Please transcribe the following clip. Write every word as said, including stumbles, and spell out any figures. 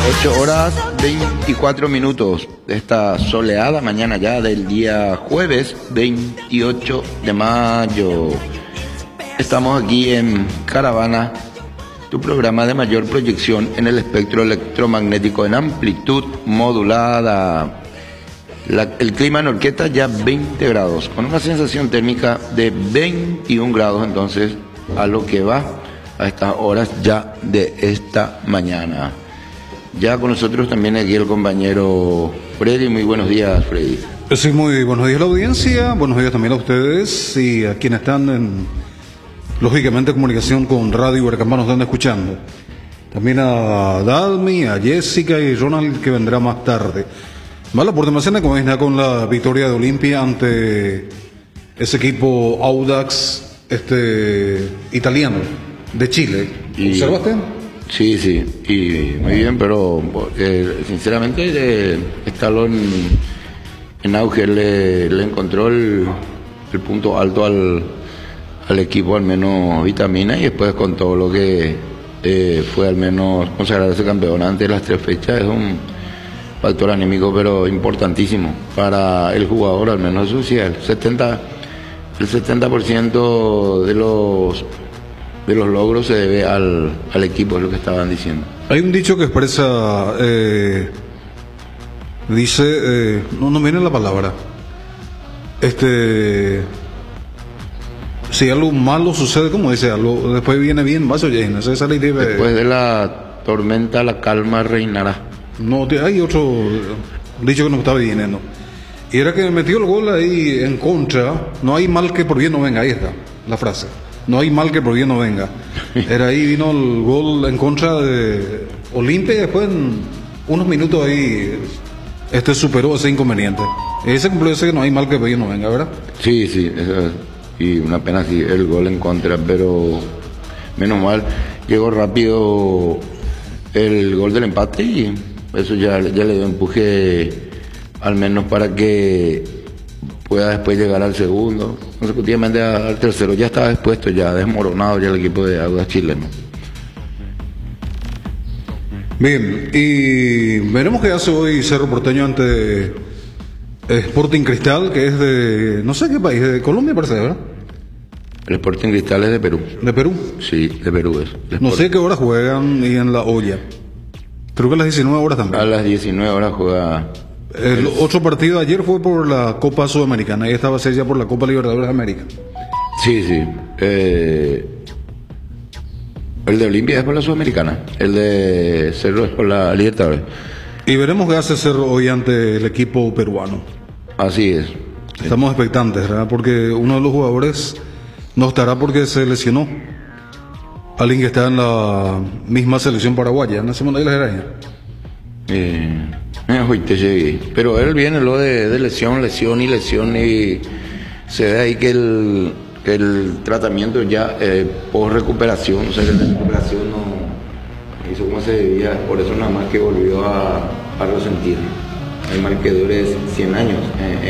ocho horas veinticuatro minutos de esta soleada mañana ya del día jueves veintiocho de mayo. Estamos aquí en Caravana, tu programa de mayor proyección en el espectro electromagnético en amplitud modulada. La, el clima en Orqueta ya veinte grados, con una sensación térmica de veintiún grados, entonces a lo que va a estas horas ya de esta mañana. Ya con nosotros también aquí el compañero Freddy. Muy buenos días, Freddy. Sí, muy buenos días a la audiencia, buenos días también a ustedes y a quienes están en, lógicamente, comunicación con Radio Huercampa, nos están escuchando. También a Dalmi, a Jessica y Ronald, que vendrá más tarde. Mala por demasiado, como está con la victoria de Olimpia ante ese equipo Audax este italiano de Chile. Y, ¿Observaste? Sí, sí, y muy bien, pero eh, sinceramente eh, Escalón en auge le, le encontró el, el punto alto al, al equipo, al menos vitamina, y después con todo lo que eh, fue al menos consagrarse campeón antes de las tres fechas, es un factor anímico pero importantísimo para el jugador, al menos eso sí, el setenta el setenta por ciento de los de los logros se debe al, al equipo, es lo que estaban diciendo. Hay un dicho que expresa, eh, dice, eh, no, no viene la palabra, este, si algo malo sucede, ¿cómo dice? Algo, después viene bien, vaso lleno, esa es la idea. Después de la tormenta la calma reinará. No, hay otro dicho que no estaba viniendo. Y era que metió el gol ahí en contra. No hay mal que por bien no venga. Ahí está la frase. No hay mal que por bien no venga. Era ahí, vino el gol en contra de Olimpia y después en unos minutos ahí este superó ese inconveniente. Ese cumplió ese que no hay mal que por bien no venga, ¿verdad? Sí, sí. Eso, y una pena sí, el gol en contra, pero menos mal llegó rápido el gol del empate y eso ya, ya le dio empuje al menos para que pueda después llegar al segundo, consecutivamente al tercero. Ya estaba expuesto, ya desmoronado ya el equipo de Audax chileno. Bien, y veremos qué hace hoy Cerro Porteño ante Sporting Cristal, que es de, no sé qué país, de Colombia parece, ¿verdad? El Sporting Cristal es de Perú. ¿De Perú? Sí, de Perú es. No sé qué hora juegan y en la olla. Creo que a las diecinueve horas también. A las diecinueve horas juega. El, el otro partido de ayer fue por la Copa Sudamericana y esta va a ser ya por la Copa Libertadores de América. Sí, sí. Eh, el de Olimpia es por la Sudamericana. El de Cerro es por la Libertadores. Y veremos qué hace Cerro hoy ante el equipo peruano. Así es. Estamos expectantes, ¿verdad? Porque uno de los jugadores no estará porque se lesionó. Alguien que está en la misma selección paraguaya, no sé dónde la era. Eh, pero él viene lo de, de lesión, lesión y lesión, y se ve ahí que el, que el tratamiento ya eh, post recuperación, o sea que la recuperación no hizo como se debía, por eso nada más que volvió a, a resentir. Hay mal que dure cien años. Eh,